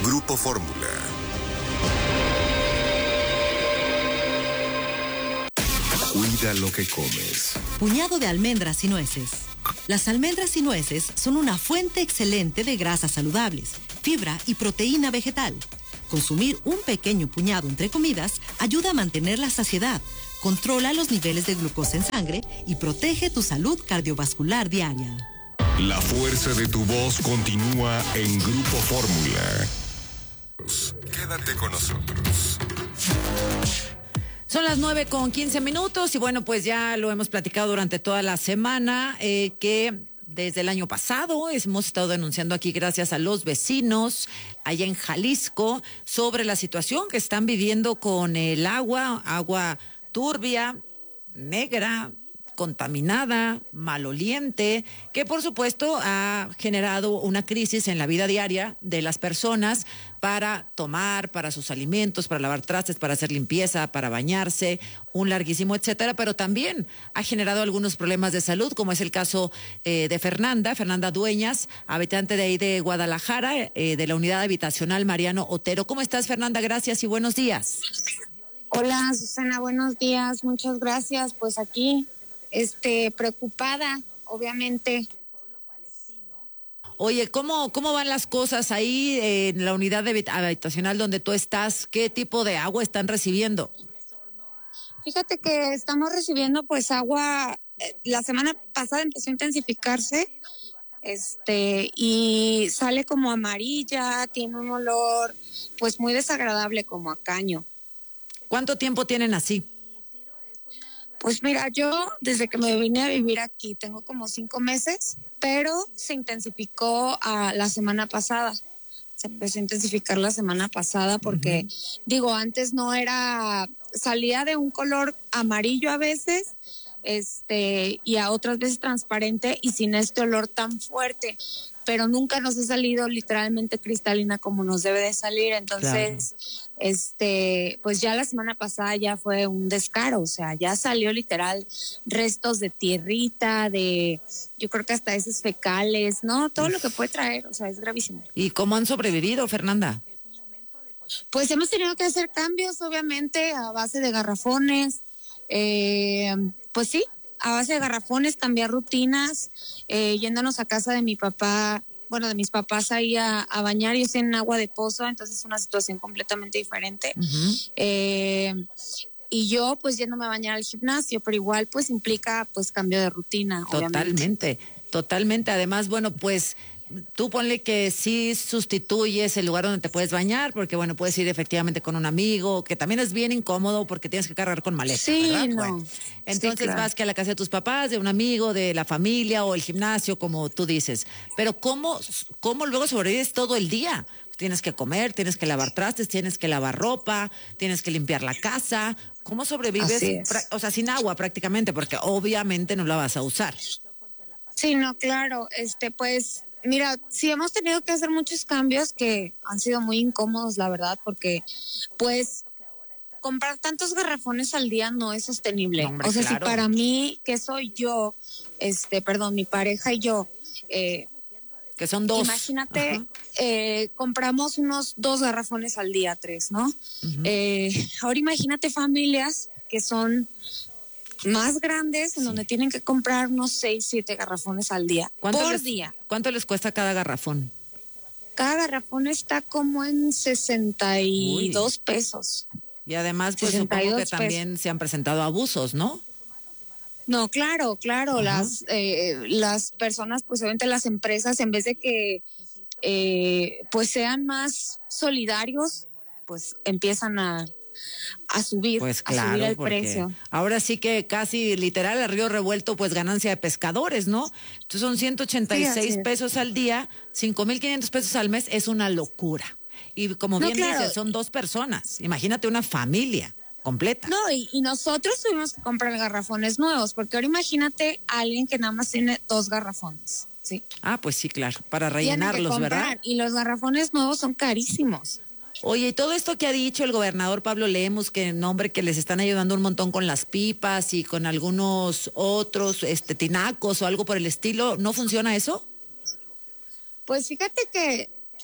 Grupo Fórmula. Cuida lo que comes. Puñado de almendras y nueces. Las almendras y nueces son una fuente excelente de grasas saludables, fibra y proteína vegetal. Consumir un pequeño puñado entre comidas ayuda a mantener la saciedad, controla los niveles de glucosa en sangre y protege tu salud cardiovascular diaria. La fuerza de tu voz continúa en Grupo Fórmula. Quédate con nosotros. Son las 9:15 y bueno, pues ya lo hemos platicado durante toda la semana, que desde el año pasado hemos estado denunciando aquí, gracias a los vecinos allá en Jalisco, sobre la situación que están viviendo con el agua turbia, negra, contaminada, maloliente, que por supuesto ha generado una crisis en la vida diaria de las personas para tomar, para sus alimentos, para lavar trastes, para hacer limpieza, para bañarse, un larguísimo etcétera, pero también ha generado algunos problemas de salud, como es el caso de Fernanda Dueñas, habitante de ahí de Guadalajara, de la unidad habitacional Mariano Otero. ¿Cómo estás, Fernanda? Gracias y buenos días. Hola, Susana, buenos días, muchas gracias. Pues aquí, preocupada, obviamente. Oye, ¿cómo van las cosas ahí en la unidad habitacional donde tú estás? ¿Qué tipo de agua están recibiendo? Fíjate que estamos recibiendo pues agua, la semana pasada empezó a intensificarse, y sale como amarilla, tiene un olor pues muy desagradable como a caño. ¿Cuánto tiempo tienen así? Pues mira, yo desde que me vine a vivir aquí tengo como 5 meses, pero se intensificó la semana pasada. Se empezó a intensificar la semana pasada porque, antes no era, salía de un color amarillo a veces, y a otras veces transparente y sin este olor tan fuerte, pero nunca nos ha salido literalmente cristalina como nos debe de salir. Entonces, claro, pues ya la semana pasada ya fue un descaro, o sea, ya salió literal restos de tierrita, yo creo que hasta heces fecales, ¿no? Todo lo que puede traer, o sea, es gravísimo. ¿Y cómo han sobrevivido, Fernanda? Pues hemos tenido que hacer cambios, obviamente, a base de garrafones, pues sí, a base de garrafones, cambiar rutinas, yéndonos a casa de mi papá, bueno, de mis papás ahí a bañar. Ellos tienen agua de pozo, entonces es una situación completamente diferente. Y yo pues yéndome a bañar al gimnasio, pero igual pues implica pues cambio de rutina. Totalmente. Además, bueno, pues tú ponle que sí sustituyes el lugar donde te puedes bañar, porque bueno, puedes ir efectivamente con un amigo, que también es bien incómodo porque tienes que cargar con maleta, sí, ¿verdad? No. Bueno, entonces sí, claro, vas que a la casa de tus papás, de un amigo, de la familia o el gimnasio, como tú dices. Pero ¿cómo luego sobrevives todo el día? Tienes que comer, tienes que lavar trastes, tienes que lavar ropa, tienes que limpiar la casa. ¿Cómo sobrevives? O sea, sin agua prácticamente, porque obviamente no la vas a usar. Sí, no, claro, pues mira, sí hemos tenido que hacer muchos cambios que han sido muy incómodos, la verdad, porque pues comprar tantos garrafones al día no es sostenible. No, hombre, o sea, claro. Si para mí, que soy yo, mi pareja y yo, que son 2. Imagínate, compramos unos 2 garrafones al día, 3, ¿no? Ahora imagínate familias que son más grandes, en donde tienen que comprar unos 6, 7 garrafones al día, por día. ¿Cuánto les cuesta cada garrafón? Cada garrafón está como en 62 pesos. Y además, pues supongo que también se han presentado abusos, ¿no? No, claro, las personas, pues obviamente las empresas, en vez de que pues sean más solidarios, pues empiezan a subir, pues claro, a subir el precio. Ahora sí que casi literal el río revuelto, pues ganancia de pescadores, ¿no? Entonces son 186 pesos al día, 5,500 pesos al mes, es una locura. Y como bien dices, son 2 personas, imagínate una familia completa. No, y nosotros tuvimos que comprar garrafones nuevos, porque ahora imagínate a alguien que nada más tiene 2 garrafones, ¿sí? Ah, pues sí, claro, para rellenarlos, ¿verdad? Y los garrafones nuevos son carísimos. Oye, y todo esto que ha dicho el gobernador Pablo Lemus, que que les están ayudando un montón con las pipas y con algunos otros tinacos o algo por el estilo, ¿no funciona eso? Pues fíjate que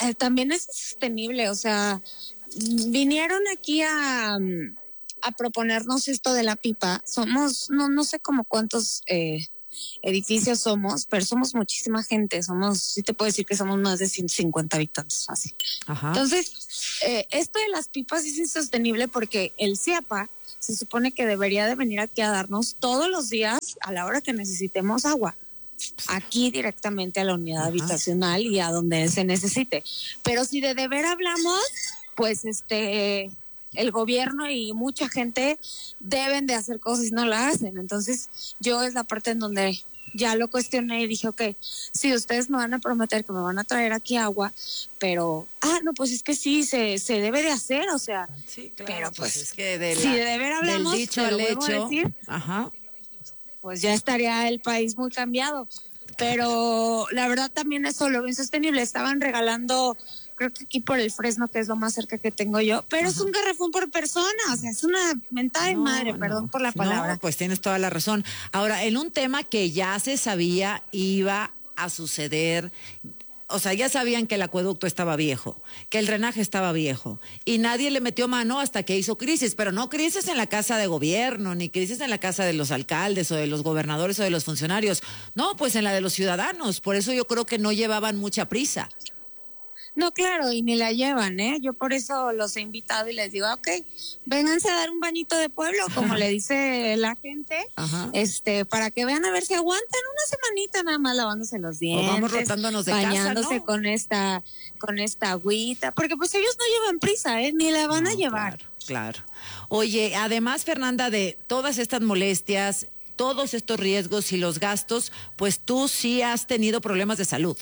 también es sostenible, o sea, vinieron aquí a proponernos esto de la pipa. Somos, no sé como cuántos edificios somos, pero somos muchísima gente. Sí te puedo decir que somos más de 150 habitantes, fácil. Ajá. Entonces, esto de las pipas es insostenible porque el CIAPA se supone que debería de venir aquí a darnos todos los días a la hora que necesitemos agua. Aquí directamente a la unidad habitacional y a donde se necesite. Pero si de deber hablamos, pues el gobierno y mucha gente deben de hacer cosas y no la hacen. Entonces yo es la parte en donde ya lo cuestioné y dije, ok, sí, ustedes me van a prometer que me van a traer aquí agua, pero, no, pues es que sí, se debe de hacer, o sea, sí, claro, pero pues es que si de deber hablamos, del dicho al hecho, decir, pues ya estaría el país muy cambiado. Pero la verdad también eso lo veo insostenible. Estaban regalando, creo que aquí por el Fresno, que es lo más cerca que tengo yo, pero es un garrafón por persona, o sea, es una mentada de madre, perdón por la palabra. No, pues tienes toda la razón. Ahora, en un tema que ya se sabía iba a suceder, o sea, ya sabían que el acueducto estaba viejo, que el drenaje estaba viejo, y nadie le metió mano hasta que hizo crisis, pero no crisis en la casa de gobierno, ni crisis en la casa de los alcaldes o de los gobernadores o de los funcionarios, no, pues en la de los ciudadanos. Por eso yo creo que no llevaban mucha prisa. No, claro, y ni la llevan, ¿eh? Yo por eso los he invitado y les digo, ok, vénganse a dar un bañito de pueblo, como le dice la gente, para que vean a ver si aguantan una semanita nada más lavándose los dientes. O vamos rotándonos de bañándose casa, ¿no? con esta agüita, porque pues ellos no llevan prisa, ni la van a llevar. Claro. Oye, además, Fernanda, de todas estas molestias, todos estos riesgos y los gastos, pues tú sí has tenido problemas de salud.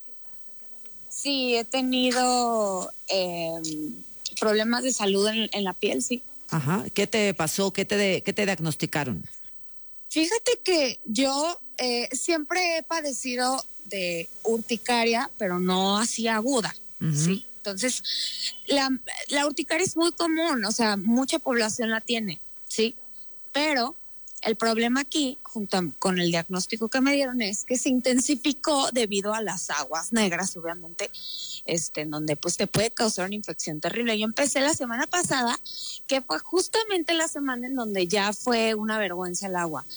Sí, he tenido problemas de salud en la piel, sí. Ajá. ¿Qué te pasó? ¿Qué te diagnosticaron? Fíjate que yo siempre he padecido de urticaria, pero no así aguda, ¿sí? Entonces, la urticaria es muy común, o sea, mucha población la tiene, ¿sí? Pero el problema aquí, junto con el diagnóstico que me dieron, es que se intensificó debido a las aguas negras, obviamente, en donde pues te puede causar una infección terrible. Yo empecé la semana pasada, que fue justamente la semana en donde ya fue una vergüenza el agua.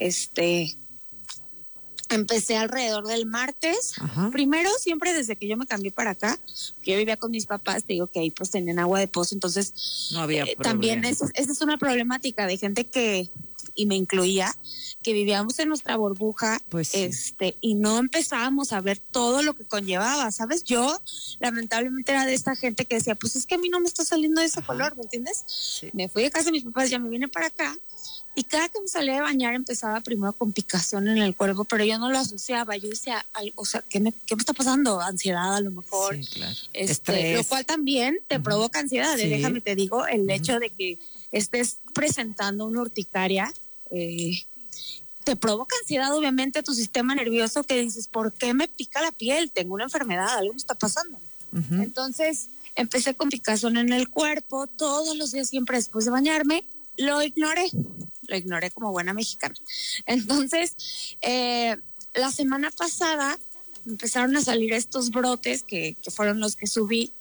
Empecé alrededor del martes. Primero, siempre desde que yo me cambié para acá, que yo vivía con mis papás, te digo que ahí pues tenían agua de pozo, entonces no había también esa es una problemática de gente que, y me incluía, que vivíamos en nuestra burbuja, pues sí. Y no empezábamos a ver todo lo que conllevaba, ¿sabes? Yo lamentablemente era de esta gente que decía, pues es que a mí no me está saliendo de ese color, ¿me entiendes? Sí. Me fui de casa de mis papás, ya me vine para acá, y cada que me salía de bañar empezaba primero con picazón en el cuerpo, pero yo no lo asociaba, yo decía, o sea, ¿qué me está pasando? Ansiedad a lo mejor, sí, claro. Lo cual también te provoca ansiedad, sí. Déjame te digo, el hecho de que estés presentando una urticaria, te provoca ansiedad, obviamente, tu sistema nervioso, que dices, ¿por qué me pica la piel? Tengo una enfermedad, algo me está pasando. Entonces, empecé con picazón en el cuerpo, todos los días, siempre después de bañarme, lo ignoré como buena mexicana. Entonces, la semana pasada empezaron a salir estos brotes que fueron los que subí.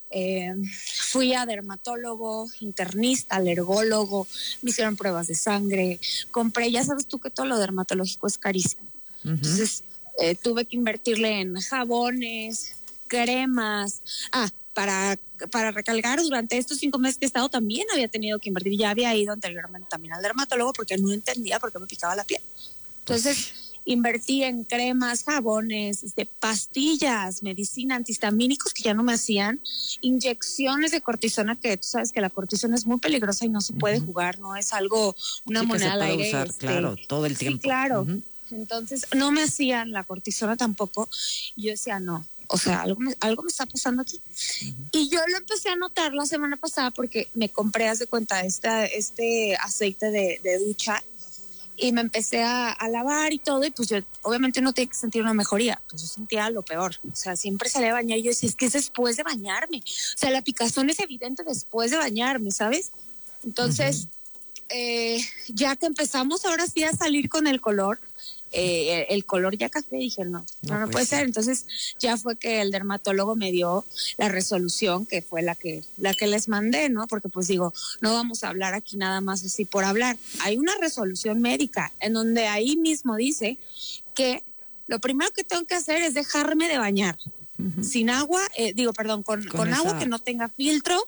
Fui a dermatólogo, internista, alergólogo, me hicieron pruebas de sangre, compré, ya sabes tú que todo lo dermatológico es carísimo. Entonces tuve que invertirle en jabones, cremas. Para recalcar, durante estos 5 meses que he estado también había tenido que invertir, ya había ido anteriormente también al dermatólogo porque no entendía por qué me picaba la piel. Entonces invertí en cremas, jabones, pastillas, medicina, antihistamínicos que ya no me hacían, inyecciones de cortisona, que tú sabes que la cortisona es muy peligrosa y no se puede jugar, no es algo, una moneda al aire. Usar, claro, todo el tiempo. Sí, claro. Entonces no me hacían la cortisona tampoco. Yo decía, no, o sea, algo me está pasando aquí. Y yo lo empecé a notar la semana pasada porque me compré, haz de cuenta, este aceite de ducha, y me empecé a lavar y todo, y pues yo obviamente no tenía que sentir una mejoría, pues yo sentía lo peor, o sea, siempre salía a bañar y yo decía, es que es después de bañarme, o sea, la picazón es evidente después de bañarme, ¿sabes? Entonces, ya que empezamos ahora sí a salir con el color, el color ya café, dije no puede ser. Entonces ya fue que el dermatólogo me dio la resolución, que fue la que les mandé, ¿no? Porque pues digo, no vamos a hablar aquí nada más así por hablar. Hay una resolución médica en donde ahí mismo dice que lo primero que tengo que hacer es dejarme de bañar. Sin agua, con agua que no tenga filtro,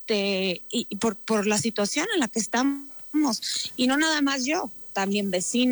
y por la situación en la que estamos. Y no nada más yo, también vecinos.